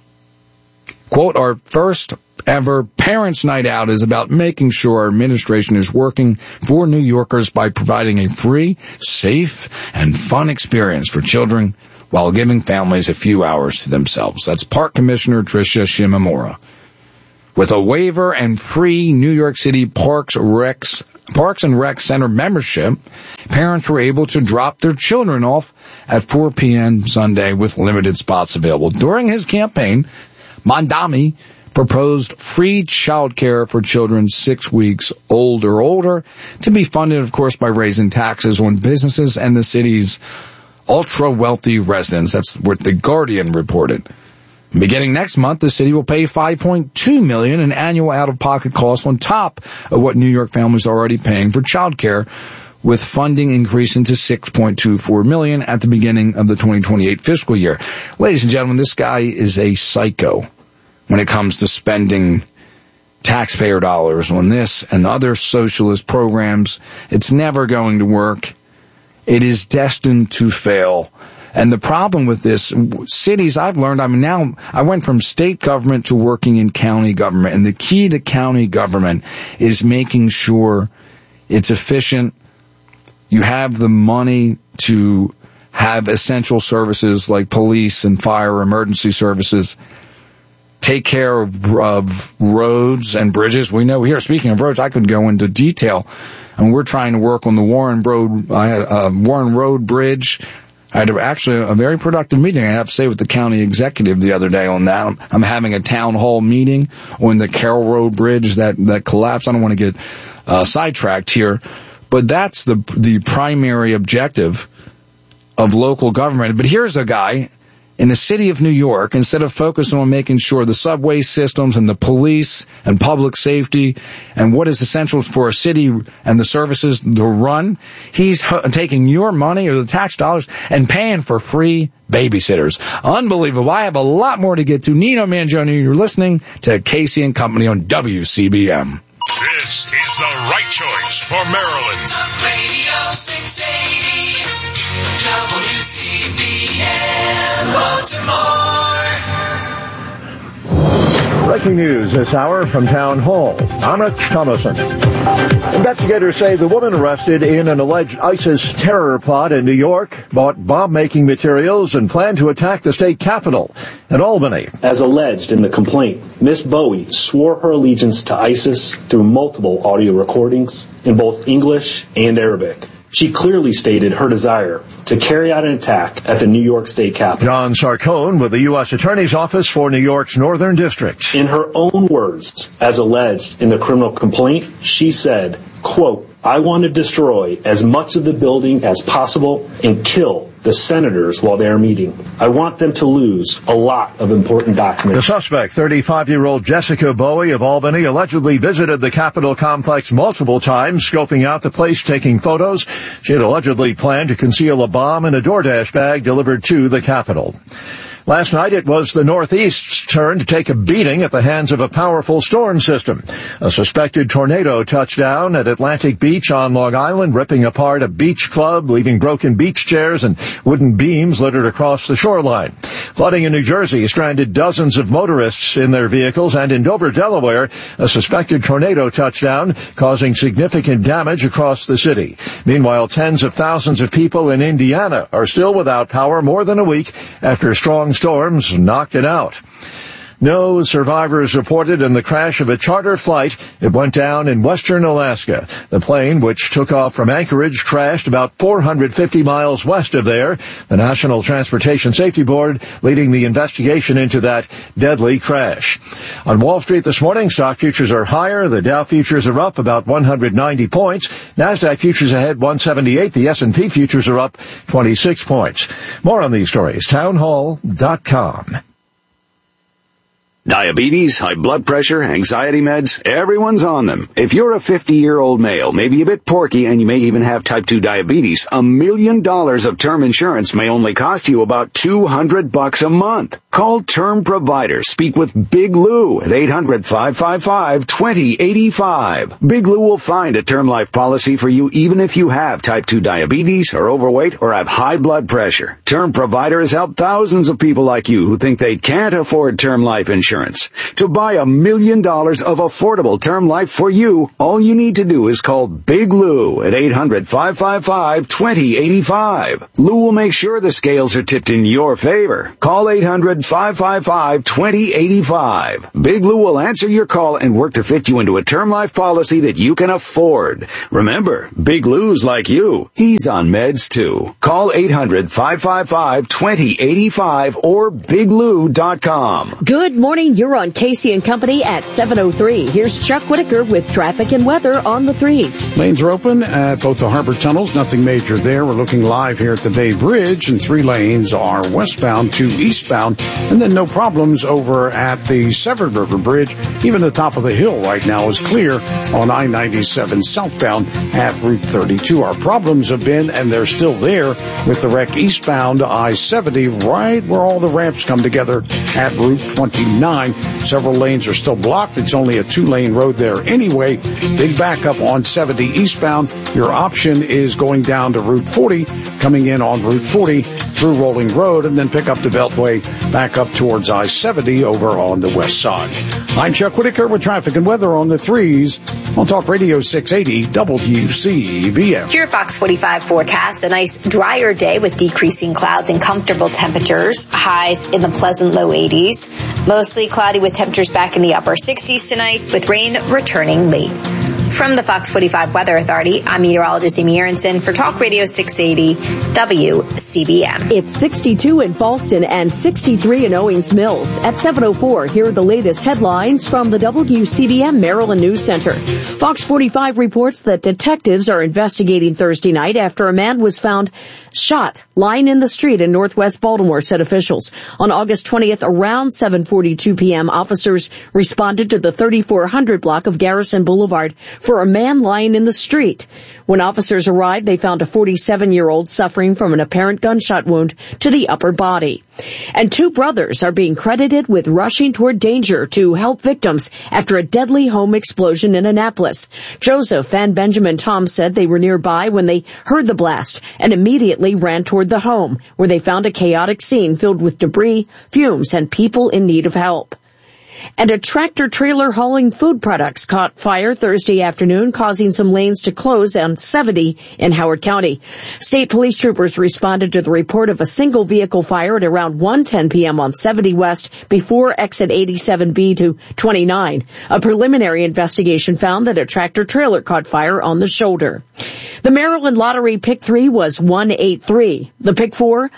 Quote, our first ever Parents' Night Out is about making sure our administration is working for New Yorkers by providing a free, safe, and fun experience for children while giving families a few hours to themselves. That's Park Commissioner Tricia Shimamura. With a waiver and free New York City Parks and Rec Center membership, parents were able to drop their children off at 4 p.m. Sunday with limited spots available. During his campaign, Mamdani proposed free childcare for children 6 weeks old or older to be funded, of course, by raising taxes on businesses and the city's ultra-wealthy residents. That's what The Guardian reported. Beginning next month, the city will pay $5.2 million in annual out-of-pocket costs on top of what New York families are already paying for childcare, with funding increasing to $6.24 million at the beginning of the 2028 fiscal year. Ladies and gentlemen, this guy is a psycho when it comes to spending taxpayer dollars on this and other socialist programs. It's never going to work. It is destined to fail. And the problem with this, cities, I've learned, I went from state government to working in county government, and the key to county government is making sure it's efficient. You have the money to have essential services like police and fire, emergency services. Take care of roads and bridges. We know here, speaking of roads, I could go into detail, and we're trying to work on the Warren Road Bridge. I had actually a very productive meeting, I have to say, with the county executive the other day on that. I'm having a town hall meeting on the Carroll Road Bridge that collapsed. I don't want to get sidetracked here, but that's the primary objective of local government. But here's a guy in the city of New York, instead of focusing on making sure the subway systems and the police and public safety and what is essential for a city and the services to run, he's taking your money or the tax dollars and paying for free babysitters. Unbelievable. I have a lot more to get to. Nino Mangione, you're listening to Casey and Company on WCBM. This is the right choice for Maryland. Talk Radio 680 WCBM Baltimore. Breaking news this hour from Town Hall. I'm Rich Thomason. Investigators say the woman arrested in an alleged ISIS terror plot in New York bought bomb-making materials and planned to attack the state capitol in Albany. As alleged in the complaint, Miss Bowie swore her allegiance to ISIS through multiple audio recordings in both English and Arabic. She clearly stated her desire to carry out an attack at the New York State Capitol. John Sarcone with the U.S. Attorney's Office for New York's Northern District. In her own words, as alleged in the criminal complaint, she said, quote, I want to destroy as much of the building as possible and kill the senators while they are meeting. I want them to lose a lot of important documents. The suspect, 35-year-old Jessica Bowie of Albany, allegedly visited the Capitol complex multiple times, scoping out the place, taking photos. She had allegedly planned to conceal a bomb in a DoorDash bag delivered to the Capitol. Last night, it was the Northeast's turn to take a beating at the hands of a powerful storm system. A suspected tornado touched down at Atlantic Beach on Long Island, ripping apart a beach club, leaving broken beach chairs and wooden beams littered across the shoreline. Flooding in New Jersey stranded dozens of motorists in their vehicles, and in Dover, Delaware, a suspected tornado touched down, causing significant damage across the city. Meanwhile, tens of thousands of people in Indiana are still without power more than a week after strong storms knocked it out. No survivors reported in the crash of a charter flight. It went down in western Alaska. The plane, which took off from Anchorage, crashed about 450 miles west of there. The National Transportation Safety Board leading the investigation into that deadly crash. On Wall Street this morning, stock futures are higher. The Dow futures are up about 190 points. NASDAQ futures ahead 178. The S&P futures are up 26 points. More on these stories, townhall.com. Diabetes, high blood pressure, anxiety meds, everyone's on them. If you're a 50-year-old male, maybe a bit porky, and you may even have type 2 diabetes, $1 million of term insurance may only cost you about $200 a month. Call Term Provider. Speak with Big Lou at 800-555-2085. Big Lou will find a term life policy for you even if you have type 2 diabetes, are overweight, or have high blood pressure. Term Provider has helped thousands of people like you who think they can't afford term life insurance. To buy $1 million of affordable term life for you, all you need to do is call Big Lou at 800-555-2085. Lou will make sure the scales are tipped in your favor. Call 800-555-2085. Big Lou will answer your call and work to fit you into a term life policy that you can afford. Remember, Big Lou's like you. He's on meds too. Call 800-555-2085 or biglou.com. Good morning. You're on Casey and Company at 7:03. Here's Chuck Whitaker with traffic and weather on the 3s. Lanes are open at both the harbor tunnels. Nothing major there. We're looking live here at the Bay Bridge, and 3 lanes are westbound to eastbound. And then no problems over at the Severed River Bridge. Even the top of the hill right now is clear on I-97 southbound at Route 32. Our problems have been, and they're still there, with the wreck eastbound I-70 right where all the ramps come together at Route 29. Several lanes are still blocked. It's only a 2-lane road there anyway. Big backup on 70 eastbound. Your option is going down to Route 40, coming in on Route 40 through Rolling Road, and then pick up the Beltway back up towards I-70 over on the west side. I'm Chuck Whitaker with traffic and weather on the 3s on Talk Radio 680 WCBM. Your Fox 45 forecast, a nice drier day with decreasing clouds and comfortable temperatures, highs in the pleasant low 80s. Mostly cloudy with temperatures back in the upper 60s tonight, with rain returning late. From the Fox 45 Weather Authority, I'm meteorologist Amy Aronson for Talk Radio 680 WCBM. It's 62 in Falston and 63 in Owings Mills. At 7:04, here are the latest headlines from the WCBM Maryland News Center. Fox 45 reports that detectives are investigating Thursday night after a man was found shot lying in the street in northwest Baltimore, said officials. On August 20th, around 7:42 p.m., officers responded to the 3400 block of Garrison Boulevard for a man lying in the street. When officers arrived, they found a 47-year-old suffering from an apparent gunshot wound to the upper body. And 2 brothers are being credited with rushing toward danger to help victims after a deadly home explosion in Annapolis. Joseph and Benjamin Tom said they were nearby when they heard the blast and immediately ran toward the home, where they found a chaotic scene filled with debris, fumes, and people in need of help. And a tractor-trailer hauling food products caught fire Thursday afternoon, causing some lanes to close on 70 in Howard County. State police troopers responded to the report of a single vehicle fire at around 1:10 p.m. on 70 West before exit 87B to 29. A preliminary investigation found that a tractor-trailer caught fire on the shoulder. The Maryland Lottery Pick 3 was 183. The Pick 4,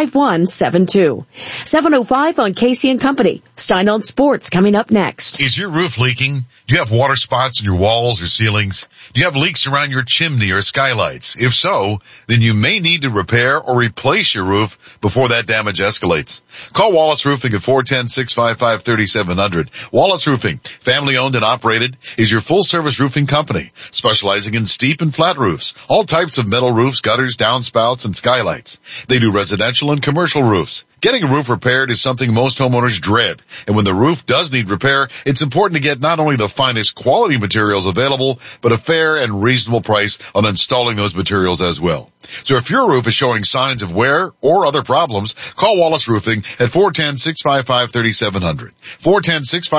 5172. 7:05 on Casey and Company. Stein on Sports coming up next. Is your roof leaking? Do you have water spots in your walls or ceilings? Do you have leaks around your chimney or skylights? If so, then you may need to repair or replace your roof before that damage escalates. Call Wallace Roofing at 410-655-3700. Wallace Roofing, family owned and operated, is your full service roofing company, specializing in steep and flat roofs, all types of metal roofs, gutters, downspouts, and skylights. They do residential and commercial roofs. Getting a roof repaired is something most homeowners dread, and when the roof does need repair, it's important to get not only the finest quality materials available, but a fair and reasonable price on installing those materials as well. So if your roof is showing signs of wear or other problems, call Wallace Roofing at 410-655-3700.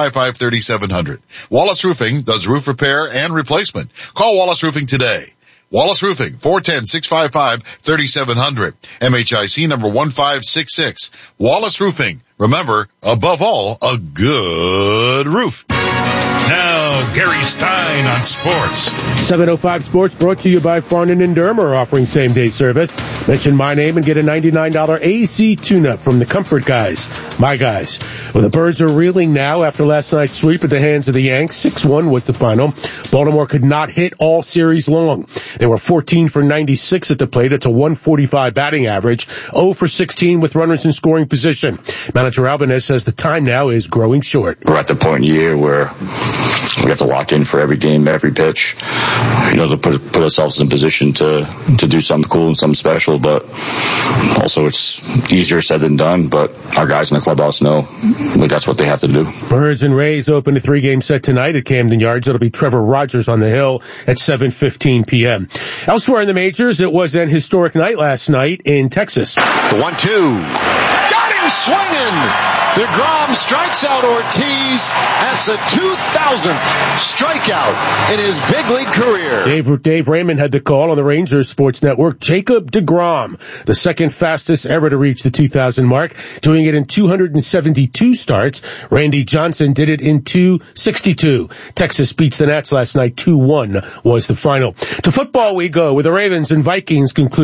410-655-3700. Wallace Roofing does roof repair and replacement. Call Wallace Roofing today. Wallace Roofing, 410-655-3700. MHIC number 1566. Wallace Roofing. Remember, above all, a good roof. Now, Gary Stein on sports. 7:05 Sports brought to you by Farnan and Dermer, offering same-day service. Mention my name and get a $99 AC tune-up from the Comfort Guys. My guys. Well, the Birds are reeling now after last night's sweep at the hands of the Yanks. 6-1 was the final. Baltimore could not hit all series long. They were 14 for 96 at the plate. It's a 145 batting average. 0 for 16 with runners in scoring position. Manager Albanese says the time now is growing short. We're at the point in the year where we have to lock in for every game, every pitch, to put ourselves in a position to do something cool and something special. But also it's easier said than done, but our guys in the clubhouse know that that's what they have to do. Birds and Rays open a 3-game set tonight at Camden Yards. It'll be Trevor Rogers on the hill at 7:15 p.m. Elsewhere in the majors, it was an historic night last night in Texas. The 1-2. Got him swinging. DeGrom strikes out Ortiz. That's the 2,000th strikeout in his big league career. Dave Raymond had the call on the Rangers Sports Network. Jacob DeGrom, the second fastest ever to reach the 2,000 mark, doing it in 272 starts. Randy Johnson did it in 262. Texas beats the Nats last night. 2-1 was the final. To football we go, where the Ravens and Vikings conclude